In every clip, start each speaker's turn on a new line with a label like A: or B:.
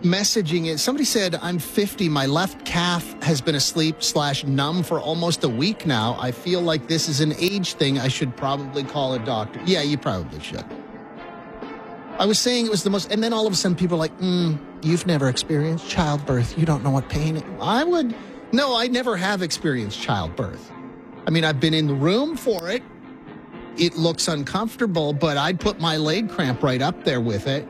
A: messaging it. Somebody said, I'm 50. My left calf has been asleep/numb for almost a week now. I feel like this is an age thing. I should probably call a doctor. Yeah, you probably should. I was saying it was the most, and then all of a sudden people are like, you've never experienced childbirth. You don't know what pain No, I never have experienced childbirth. I mean, I've been in the room for it. It looks uncomfortable, but I'd put my leg cramp right up there with it.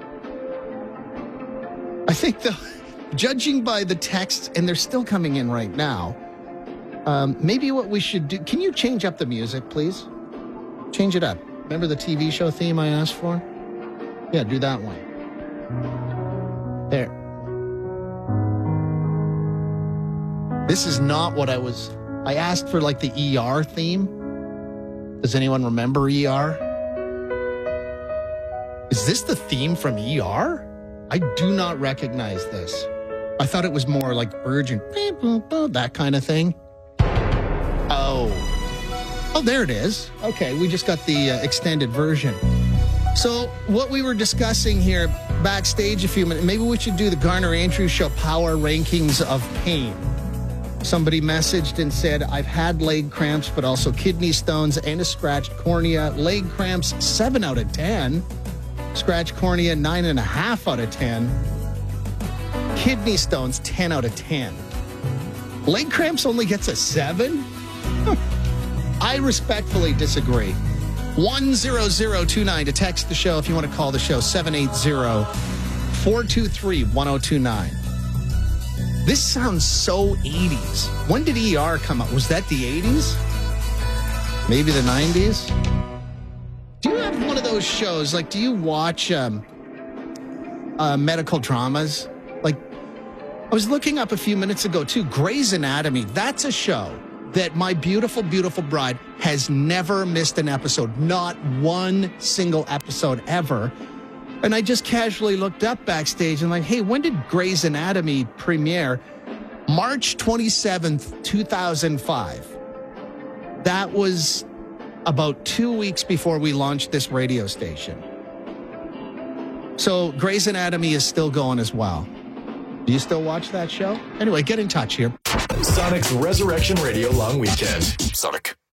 A: I think judging by the texts, and they're still coming in right now, maybe what we should do, can you change up the music, please? Change it up. Remember the TV show theme I asked for? Yeah, do that one. There. This is not what I asked for, like the ER theme. Does anyone remember ER? Is this the theme from ER? I do not recognize this. I thought it was more like urgent, that kind of thing. Oh, there it is. Okay, we just got the extended version. So what we were discussing here backstage a few minutes, maybe we should do the Garner Andrews Show power rankings of pain. Somebody messaged and said, I've had leg cramps, but also kidney stones and a scratched cornea. Leg cramps, 7 out of 10. Scratched cornea, 9.5 out of 10. Kidney stones, 10 out of 10. Leg cramps only gets a 7? I respectfully disagree. 10029 to text the show if you want to call the show. 780-423-1029. This sounds so 80s. When did ER come out? Was that the 80s? Maybe the 90s? Do you have one of those shows? Like, do you watch medical dramas? Like, I was looking up a few minutes ago, too. Grey's Anatomy. That's a show that my beautiful, beautiful bride has never missed an episode. Not one single episode ever. And I just casually looked up backstage and like, hey, when did Grey's Anatomy premiere? March 27th, 2005. That was about 2 weeks before we launched this radio station. So Grey's Anatomy is still going as well. Do you still watch that show? Anyway, get in touch here.
B: Sonic's Resurrection Radio Long Weekend. Sonic.